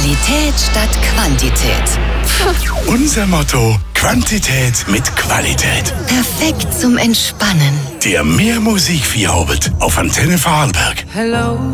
Qualität statt Quantität. Unser Motto: Quantität mit Qualität. Perfekt zum Entspannen. Der Mehr Musik Feierabend auf Antenne Vorarlberg. Hello.